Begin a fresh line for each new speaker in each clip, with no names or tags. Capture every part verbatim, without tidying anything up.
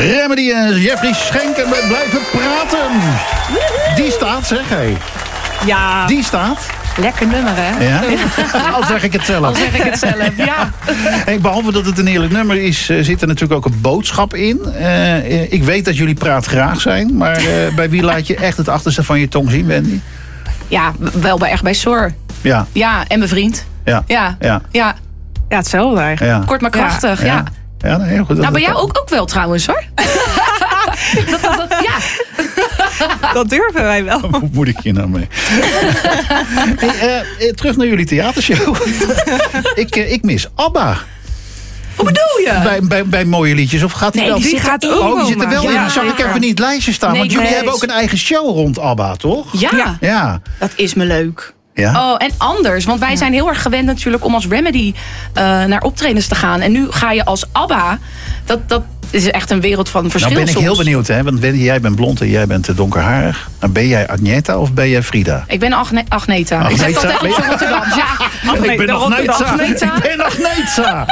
Remedy en Jeffrey Schenken met Blijven Praten. Die staat, zeg hé.
Ja.
Die staat.
Lekker nummer, hè?
Ja? Al zeg ik het zelf.
Al zeg ik het zelf, ja.
Hey, behalve dat het een heerlijk nummer is, uh, zit er natuurlijk ook een boodschap in. Uh, ik weet dat jullie praatgraag zijn, maar uh, bij wie laat je echt het achterste van je tong zien, Wendy?
Ja, wel bij, echt bij Sor.
Ja.
Ja, en mijn vriend.
Ja.
Ja.
Ja,
ja.
ja hetzelfde eigenlijk.
Ja.
Kort maar krachtig, ja.
ja. ja nou, heel goed.
Nou, bij jou ook, ook wel trouwens, hoor. dat, dat, dat, ja.
Dat durven wij wel.
Hoe moet ik hier nou mee? hey, uh, terug naar jullie theatershow. ik, uh, ik mis ABBA.
Hoe bedoel je?
Bij, bij, bij mooie liedjes. Of gaat
nee,
wel?
die,
die gaat ook
Oh, die zit er wel
ja,
in. Zag ik even niet het lijstje staan.
Nee,
want jullie
nee.
hebben ook een eigen show rond ABBA, toch?
Ja,
Ja.
Ja.
dat is me leuk.
Ja.
Oh, en anders. Want wij ja. zijn heel erg gewend natuurlijk om als Remedy uh, naar optredens te gaan. En nu ga je als ABBA. Dat, dat is echt een wereld van verschil.
Nou ben ik
soms.
heel benieuwd, hè? Want Wendy, jij bent blond en jij bent donkerharig. Maar ben jij Agneta of ben jij Frida?
Ik ben Agne Agneta.
Agneta.
Ik zeg dat echt op Rotterdam. Ja.
Agne-
ik ben
de
Agneta.
Agneta.
Ik ben Agneta.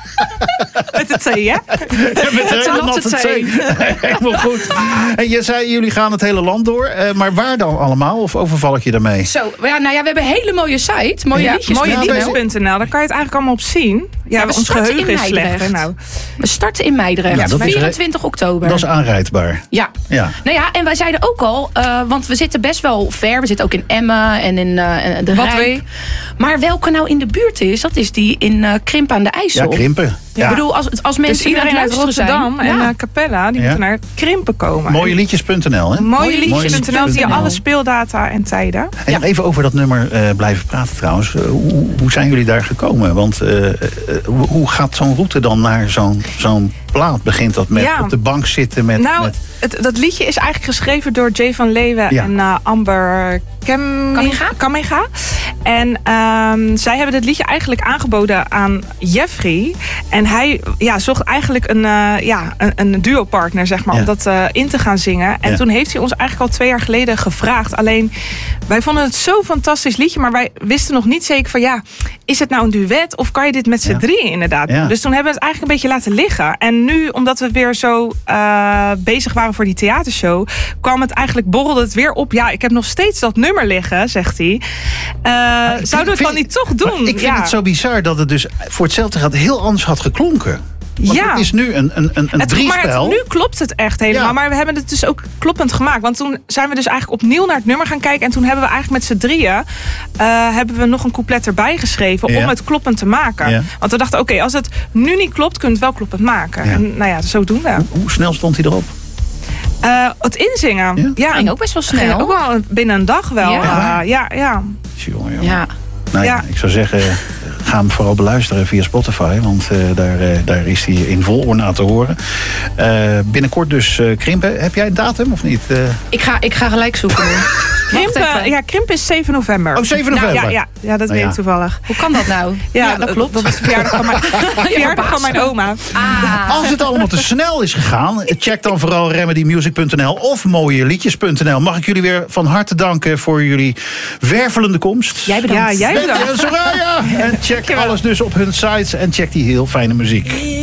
Met het C, hè?
Ja, met
een
helemaal
natte
het
thee.
C. Helemaal goed. En je zei, jullie gaan het hele land door. Uh, maar waar dan allemaal? Of overval ik je daarmee?
Zo, ja, nou ja, we hebben een hele mooie site. Mooie
Ja,
liedjes.
mooie
Ja,
liedjes punt n l. Daar kan je het eigenlijk allemaal op zien. Ja,
Ja, we
ons
starten
geheugen
in
is slecht.
Meidrecht.
Hè, nou.
We starten in Meidrecht.
Ja, dat is-
vierentwintig oktober.
Dat is aanrijdbaar.
Ja.
Ja.
Nou ja, en wij zeiden ook al, uh, want we zitten best wel ver. We zitten ook in Emmen en in uh, de
Wat
Rijk.
weet?
Maar welke nou in de buurt is, dat is die in uh, Krimp aan de
Ja,
IJssel.
krimpen. Ja.
Ik bedoel, als, als mensen
Dus iedereen
aan
uit
het luisteren
Rotterdam
zijn,
en
ja.
uh, Capella, die
Ja.
moeten naar Krimpen komen.
Mooieliedjes punt n l, hè?
Mooieliedjes punt n l zie je
Mooieliedjes punt n l.
alle speeldata en tijden.
En nog even over dat nummer uh, blijven praten trouwens. Uh, hoe, hoe zijn jullie daar gekomen? Want uh, uh, hoe, hoe gaat zo'n route dan naar zo'n zo'n plaat? Begint dat met
Ja.
op de bank zitten met...
Nou,
met...
Het, dat liedje is eigenlijk geschreven door Jay van Leeuwen
Ja.
en uh, Amber Kem...
Kamminga?
Kamminga. En um, zij hebben dit liedje eigenlijk aangeboden aan Jeffrey. En hij ja, zocht eigenlijk een, uh, ja, een, een duo-partner, zeg maar,
Ja.
om dat uh, in te gaan zingen. En
Ja.
toen heeft hij ons eigenlijk al twee jaar geleden gevraagd. Alleen, wij vonden het zo'n fantastisch liedje, maar wij wisten nog niet zeker van, ja, is het nou een duet of kan je dit met z'n
Ja.
drieën inderdaad?
Ja.
Dus toen hebben we het eigenlijk een beetje laten liggen. En nu, omdat we weer zo uh, bezig waren voor die theatershow, kwam het eigenlijk, borrelde het weer op. Ja, ik heb nog steeds dat nummer liggen, zegt hij. Uh, zouden we het
vind-
dan niet toch
Maar
doen?
ik vind
ja.
het zo bizar dat het dus voor hetzelfde geld heel anders had geklonken. Want
Ja.
het is nu een, een, een, een
Het, maar
driespel.
het, nu klopt het echt helemaal.
Ja.
Maar we hebben het dus ook kloppend gemaakt. Want toen zijn we dus eigenlijk opnieuw naar het nummer gaan kijken. En toen hebben we eigenlijk met z'n drieën uh, hebben we nog een couplet erbij geschreven.
Ja.
Om het kloppend te maken.
Ja.
Want we dachten, oké, okay, als het nu niet klopt, kunnen we het wel kloppend maken.
Ja.
En nou ja, zo doen we.
Hoe, hoe snel stond hij erop?
Uh, het inzingen.
Ja?
Ja,
Ging ook best wel
ging
snel.
ook wel binnen een dag wel.
Ja.
Ja, uh, ja, ja.
Jongen, jongen.
Ja.
Nou ja,
Ja.
ik zou zeggen, ga hem vooral beluisteren via Spotify. Want uh, daar, uh, daar is hij in vol ornaat te horen. Uh, binnenkort dus uh, Krimpen. Heb jij een datum of niet? Uh...
Ik, ga, ik ga gelijk zoeken nu. Wacht
Krimp,
even.
ja, Krimp is zeven november.
Oh, zeven november.
Ja, ja, ja, dat
Nou
weet
ja.
ik toevallig.
Hoe kan dat nou?
Ja, dat klopt. Dat is de verjaardag van mijn, verjaardag van mijn oma.
Ah.
Als het allemaal te snel is gegaan, check dan vooral remedy music punt n l of mooieliedjes punt n l. Mag ik jullie weer van harte danken voor jullie wervelende komst.
Jij bedankt.
Ja, jij
Wendy
bedankt.
en Soraya. En check alles dus op hun sites en check die heel fijne muziek.